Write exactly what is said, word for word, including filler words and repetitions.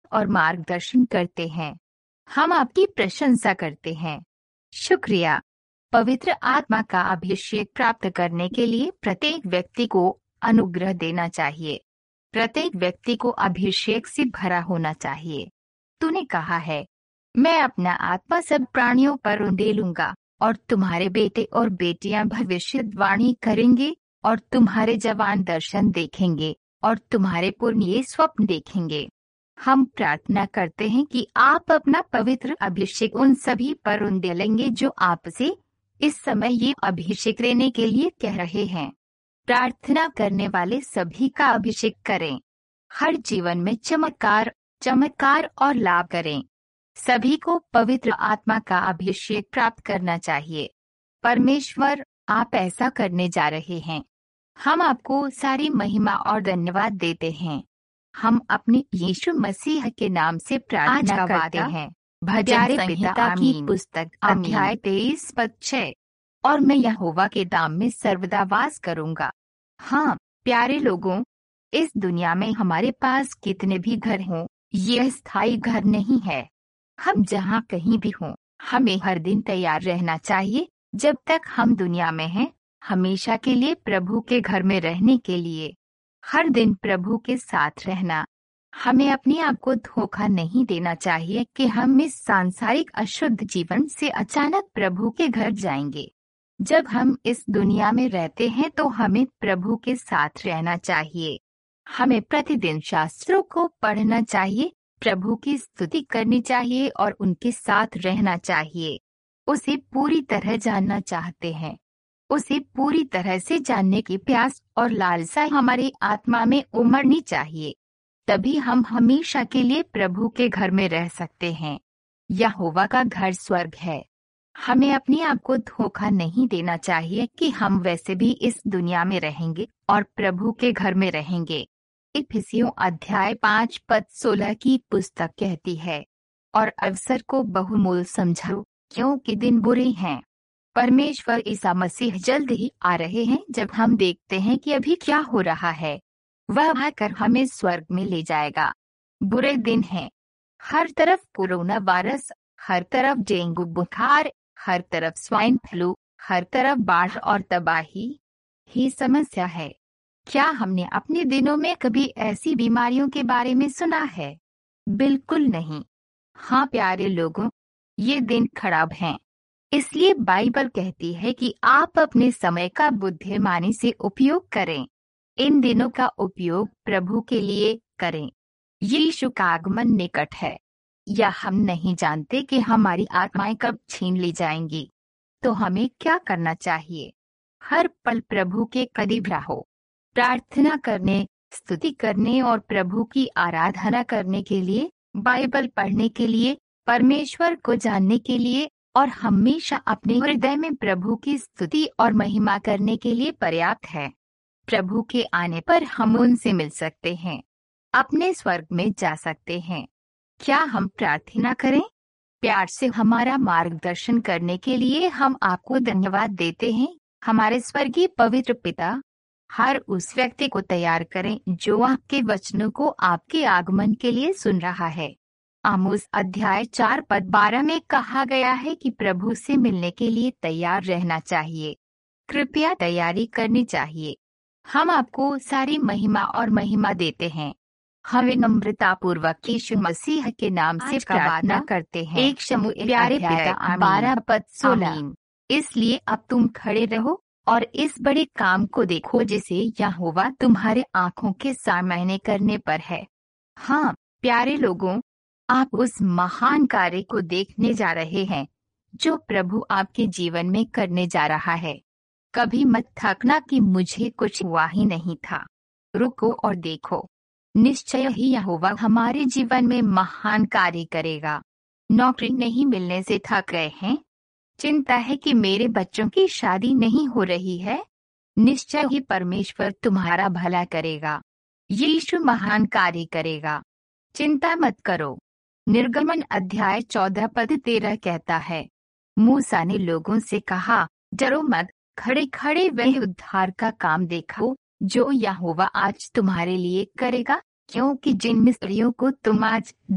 और मार्गदर्शन करते हैं। हम आपकी प्रशंसा करते हैं। शुक्रिया। पवित्र आत्मा का अभिषेक प्राप्त करने के लिए प्रत्येक व्यक्ति को अनुग्रह देना चाहिए। प्रत्येक व्यक्ति को अभिषेक से भरा होना चाहिए। तूने कहा है, मैं अपना आत्मा सब प्राणियों पर उंडेलूंगा, और तुम्हारे बेटे और बेटियां भविष्यवाणी करेंगे, और तुम्हारे जवान दर्शन देखेंगे, और तुम्हारे पुरनिये स्वप्न देखेंगे। हम प्रार्थना करते हैं कि आप अपना पवित्र अभिषेक उन सभी पर उंडेलेंगे जो आपसे इस समय ये अभिषेक लेने के लिए कह रहे हैं। प्रार्थना करने वाले सभी का अभिषेक करें। हर जीवन में चमत्कार चमत्कार और लाभ करें। सभी को पवित्र आत्मा का अभिषेक प्राप्त करना चाहिए। परमेश्वर, आप ऐसा करने जा रहे हैं। हम आपको सारी महिमा और धन्यवाद देते हैं। हम अपने यीशु मसीह के नाम से प्रार्थना करते हैं। भजन संहिता की पुस्तक अध्याय तेईस पद छः। और मैं यहोवा के धाम में सर्वदा वास करूंगा। हाँ प्यारे लोगों, इस दुनिया में हमारे पास कितने भी घर हों, यह स्थायी घर नहीं है। हम जहाँ कहीं भी हों, हमें हर दिन तैयार रहना चाहिए जब तक हम दुनिया में हैं, हमेशा के लिए प्रभु के घर में रहने के लिए। हर दिन प्रभु के साथ रहना। हमें अपने आप को धोखा नहीं देना चाहिए कि हम इस सांसारिक अशुद्ध जीवन से अचानक प्रभु के घर जाएंगे। जब हम इस दुनिया में रहते हैं तो हमें प्रभु के साथ रहना चाहिए। हमें प्रतिदिन शास्त्रों को पढ़ना चाहिए, प्रभु की स्तुति करनी चाहिए और उनके साथ रहना चाहिए। उसे पूरी तरह जानना चाहते हैं। उसे पूरी तरह से जानने की प्यास और लालसा हमारी आत्मा में उमड़नी चाहिए। तभी हम हमेशा के लिए प्रभु के घर में रह सकते हैं। यहोवा का घर स्वर्ग है। हमें अपने आप को धोखा नहीं देना चाहिए कि हम वैसे भी इस दुनिया में रहेंगे और प्रभु के घर में रहेंगे। इफिसियों अध्याय पाँच पद सोलह की पुस्तक कहती है, और अवसर को बहुमूल्य समझो, क्योंकि दिन बुरे हैं। परमेश्वर ईसा मसीह जल्द ही आ रहे हैं। जब हम देखते हैं कि अभी क्या हो रहा है, वह आकर हमें स्वर्ग में ले जाएगा। बुरे दिन हैं। हर तरफ कोरोना वायरस, हर तरफ डेंगू बुखार, हर तरफ स्वाइन फ्लू, हर तरफ बाढ़ और तबाही ही समस्या है। क्या हमने अपने दिनों में कभी ऐसी बीमारियों के बारे में सुना है? बिल्कुल नहीं। हाँ प्यारे लोगों, ये दिन खराब हैं। इसलिए बाइबल कहती है कि आप अपने समय का बुद्धिमानी से उपयोग करें। इन दिनों का उपयोग प्रभु के लिए करें। यीशु का आगमन निकट है। या हम नहीं जानते कि हमारी आत्माएं कब छीन ली जाएंगी। तो हमें क्या करना चाहिए? हर पल प्रभु के करीब रहो। प्रार्थना करने, स्तुति करने और प्रभु की आराधना करने के लिए, बाइबल पढ़ने के लिए, परमेश्वर को जानने के लिए और हमेशा अपने हृदय में प्रभु की स्तुति और महिमा करने के लिए पर्याप्त है। प्रभु के आने पर हम उनसे मिल सकते हैं, अपने स्वर्ग में जा सकते हैं। क्या हम प्रार्थना करें? प्यार से हमारा मार्गदर्शन करने के लिए हम आपको धन्यवाद देते हैं, हमारे स्वर्गीय पवित्र पिता। हर उस व्यक्ति को तैयार करें जो आपके वचनों को आपके आगमन के लिए सुन रहा है। आमोस अध्याय चार पद बारह में कहा गया है कि प्रभु से मिलने के लिए तैयार रहना चाहिए। कृपया तैयारी करनी चाहिए। हम आपको सारी महिमा और महिमा देते हैं। हमें नम्रता पूर्वक यीशु मसीह के नाम से प्रार्थना करते हैं। एक शमूएल प्यारे पिता बारह पद सोलह। इसलिए अब तुम खड़े रहो और इस बड़े काम को देखो जिसे यहोवा तुम्हारे आंखों के सामने करने पर है। हाँ प्यारे लोगों, आप उस महान कार्य को देखने जा रहे हैं जो प्रभु आपके जीवन में करने जा रहा है। कभी मत थकना कि मुझे कुछ हुआ ही नहीं था। रुको और देखो, निश्चय ही यहोवा हमारे जीवन में महान कार्य करेगा। नौकरी नहीं मिलने से थक गए हैं? चिंता है कि मेरे बच्चों की शादी नहीं हो रही है? निश्चय ही परमेश्वर तुम्हारा भला करेगा। यीशु महान कार्य करेगा। चिंता मत करो। निर्गमन अध्याय चौदह पद तेरह कहता है, मूसा ने लोगों से कहा, डरो मत, खड़े खड़े वह उद्धार का काम देखो जो यहोवा आज तुम्हारे लिए करेगा, क्योंकि जिन मिस्रियों को तुम आज